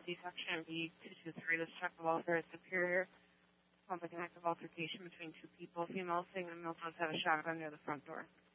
C-section, B223. This check the welfare is superior. Sounds like an active altercation between two people. Female saying the male does have a shotgun near the front door.